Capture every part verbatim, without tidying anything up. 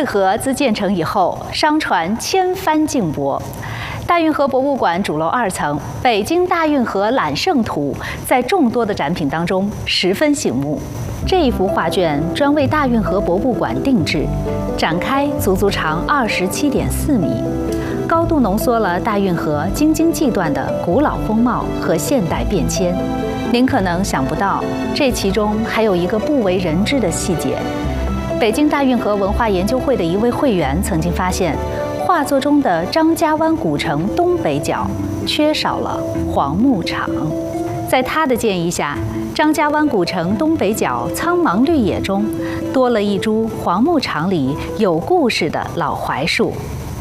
汇河自建成以后，商船千帆竞搏。大运河博物馆主楼二层北京大运河揽胜图在众多的展品当中十分醒目。这一幅画卷专为大运河博物馆定制，展开足足长二十七点四米，高度浓缩了大运河京津冀段的古老风貌和现代变迁。您可能想不到，这其中还有一个不为人知的细节。北京大运河文化研究会的一位会员曾经发现，画作中的张家湾古城东北角缺少了黄牧场。在他的建议下，张家湾古城东北角苍茫绿野中多了一株黄牧场里有故事的老槐树。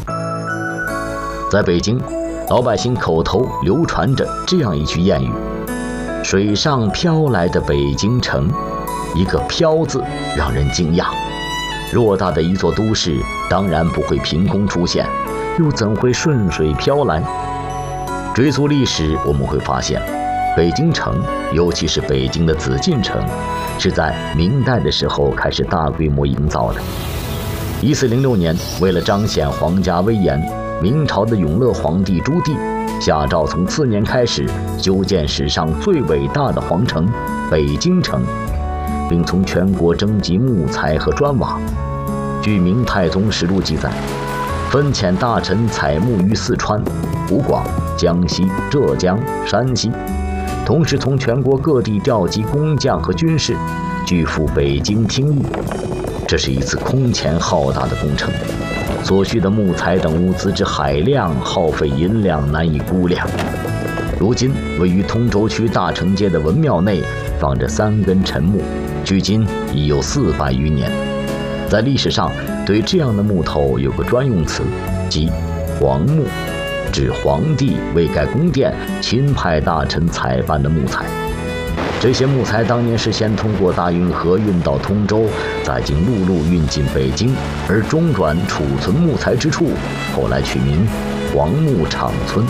在北京，老百姓口头流传着这样一句谚语：水上飘来的北京城。一个飘字让人惊讶，偌大的一座都市当然不会凭空出现，又怎会顺水飘来？追溯历史，我们会发现，北京城，尤其是北京的紫禁城，是在明代的时候开始大规模营造的。一四零六年，为了彰显皇家威严，明朝的永乐皇帝朱棣下诏，从次年开始修建史上最伟大的皇城北京城，并从全国征集木材和砖瓦。据《明太宗实录》记载，分遣大臣采木于四川、湖广、江西、浙江、山西，同时从全国各地调集工匠和军士，俱赴北京听议。这是一次空前浩大的工程，所需的木材等物资之海量，耗费银两难以估量。如今，位于通州区大成街的文庙内放着三根陈木，距今已有四百余年。在历史上，对这样的木头有个专用词，即黄木，指皇帝为盖宫殿亲派大臣采办的木材。这些木材当年是先通过大运河运到通州，再经陆路运进北京，而中转储存木材之处，后来取名黄牧场村。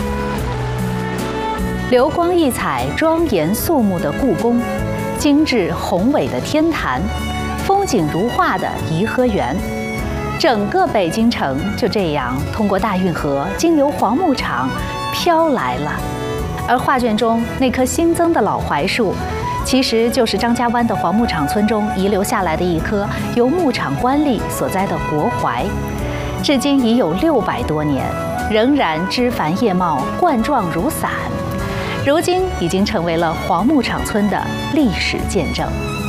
流光溢彩、庄严肃穆的故宫，精致宏伟的天坛，风景如画的颐和园，整个北京城就这样通过大运河，经由黄牧场飘来了。而画卷中那棵新增的老槐树，其实就是张家湾的黄牧场村中遗留下来的一棵由牧场官吏所栽的国槐，至今已有六百多年，仍然枝繁叶茂、冠状如伞，如今已经成为了黄牧场村的历史见证。